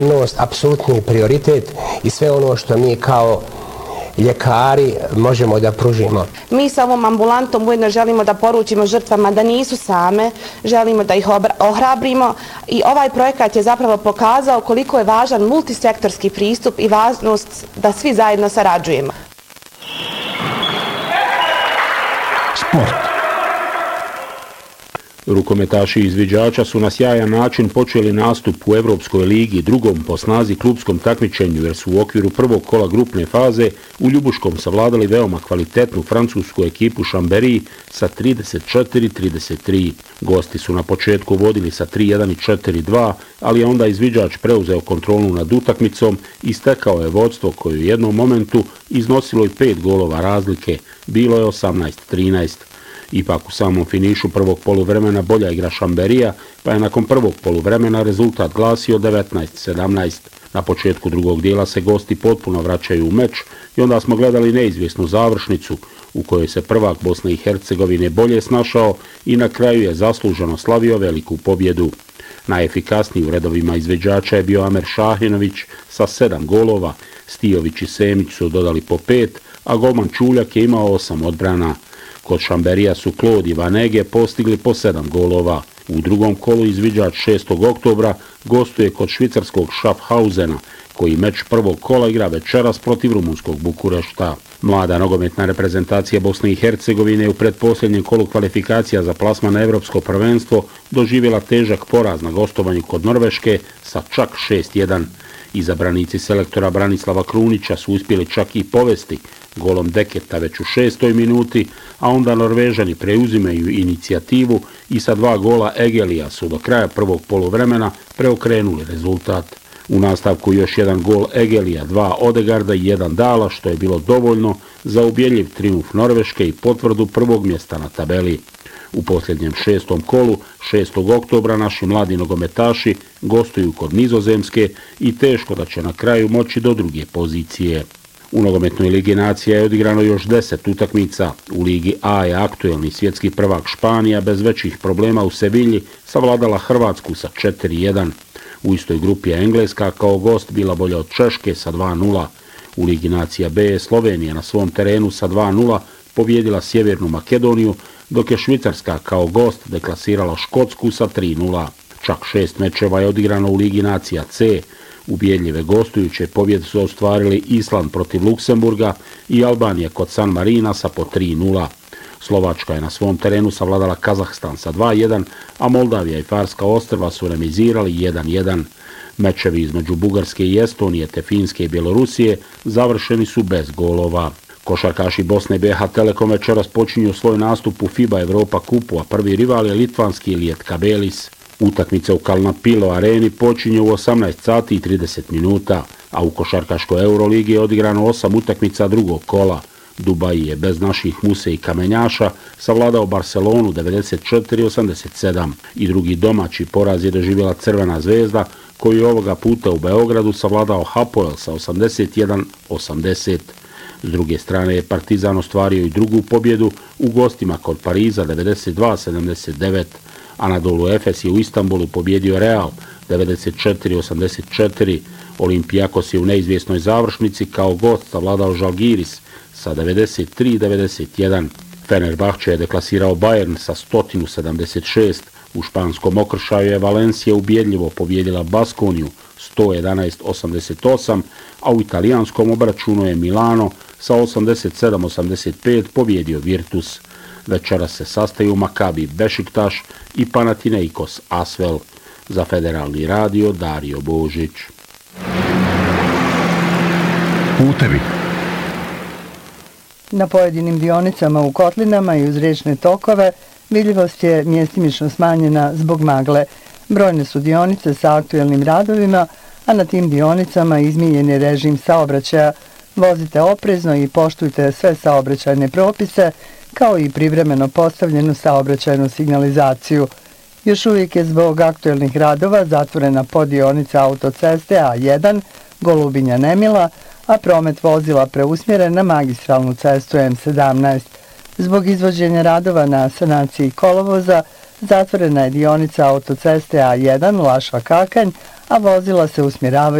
Apsolutni prioritet i sve ono što mi kao ljekari možemo da pružimo. Mi sa ovom ambulantom ujedno želimo da poručimo žrtvama da nisu same, želimo da ih ohrabrimo i ovaj projekat je zapravo pokazao koliko je važan multisektorski pristup i važnost da svi zajedno sarađujemo. Sport. Rukometaši izviđača su na sjajan način počeli nastup u Evropskoj ligi, drugom po snazi klubskom takmičenju, jer su u okviru prvog kola grupne faze u Ljubuškom savladali veoma kvalitetnu francusku ekipu Chambéry sa 34-33. Gosti su na početku vodili sa 3-1 i 4-2, ali je onda izviđač preuzeo kontrolu nad utakmicom i stekao je vodstvo koje u jednom momentu iznosilo i 5 golova razlike, bilo je 18-13. Ipak u samom finišu prvog poluvremena bolja igra Chambéryja, pa je nakon prvog poluvremena rezultat glasio 19-17. Na početku drugog dijela se gosti potpuno vraćaju u meč i onda smo gledali neizvjesnu završnicu u kojoj se prvak Bosne i Hercegovine bolje snašao i na kraju je zasluženo slavio veliku pobjedu. Najefikasniji u redovima izviđača je bio Amer Šahinović sa 7 golova, Stijović i Semić su dodali po 5, a golman Čuljak je imao 8 odbrana. Kod Chambéryja su Claude i Vanege postigli po 7 golova. U drugom kolu izviđač 6. oktobra gostuje kod švicarskog Schaffhausena, koji meč prvog kola igra večeras protiv rumunskog Bukurešta. Mlada nogometna reprezentacija Bosne i Hercegovine u predposljednjem kolu kvalifikacija za plasman na Evropsko prvenstvo doživjela težak poraz na gostovanju kod Norveške sa čak 6-1. Izabranici selektora Branislava Krunića su uspjeli čak i povesti golom Deketa već u 6. minuti, a onda Norvežani preuzimaju inicijativu i sa 2 gola Egelija su do kraja prvog poluvremena preokrenuli rezultat. U nastavku još jedan gol Egelija, 2 Odegarda i 1 Dala, što je bilo dovoljno za ubjedljiv trijumf Norveške i potvrdu prvog mjesta na tabeli. U posljednjem 6. kolu, 6. oktobra, naši mladi nogometaši gostuju kod Nizozemske i teško da će na kraju moći do druge pozicije. U nogometnoj Ligi nacija je odigrano još 10 utakmica. U Ligi A je aktuelni svjetski prvak Španija bez većih problema u Sevilji savladala Hrvatsku sa 4-1. U istoj grupi je Engleska kao gost bila bolja od Češke sa 2-0. U Ligi nacija B je Slovenija na svom terenu sa 2-0 pobjedila Sjevernu Makedoniju, dok je Švicarska kao gost deklasirala Škotsku sa 3-0. Čak 6 mečeva je odigrano u Ligi nacija C. Ubjedljive gostujuće pobjede su ostvarili Island protiv Luksemburga i Albanija kod San Marinasa po 3-0. Slovačka je na svom terenu savladala Kazahstan sa 2-1, a Moldavija i Farska ostrva su remizirali 1-1. Mečevi između Bugarske i Estonije te Finske i Bjelorusije završeni su bez golova. Košarkaši Bosne i BiH Telekom večeras počinju svoj nastup u FIBA Evropa kupu, a prvi rival je litvanski Lietkabelis. Utakmica u Kalnapilo areni počinje u 18 sati i 30 minuta, a u košarkaškoj Euroligi je odigrano 8 utakmica drugog kola. Dubaji je bez naših Muse i Kamenjaša savladao Barcelonu 94-87 i drugi domaći poraz je doživjela Crvena zvezda, koju je ovoga puta u Beogradu savladao Hapoel sa 81-80. S druge strane je Partizan ostvario i drugu pobjedu u gostima kod Pariza 92-79. Anadolu Efes je u Istanbulu pobjedio Real 94-84. Olimpijakos je u neizvjesnoj završnici kao gost savladao Žalgiris sa 93-91. Fenerbahče je deklasirao Bayern sa 176. U španskom okršaju je Valencija ubjedljivo pobjedila Baskoniju 111-88, a u italijanskom obračunu je Milano sa 87-85 pobjedio Virtus. Večera se sastaju Makabi Bešiktaš i Panathinaikos Asvel. Za Federalni radio Dario Božić. Putevi. Na pojedinim dionicama u kotlinama i uz riječne tokove vidljivost je mjestimično smanjena zbog magle. Brojne su dionice sa aktuelnim radovima, a na tim dionicama izmijenjen je režim saobraćaja. Vozite oprezno i poštujte sve saobraćajne propise, kao i privremeno postavljenu saobraćajnu signalizaciju. Još uvijek je zbog aktuelnih radova zatvorena podionica autoceste A1 Golubinja-Nemila, a promet vozila preusmjeren na magistralnu cestu M17. Zbog izvođenja radova na sanaciji kolovoza zatvorena je dionica autoceste A1 Lašva-Kakanj, a vozila se usmjeravaju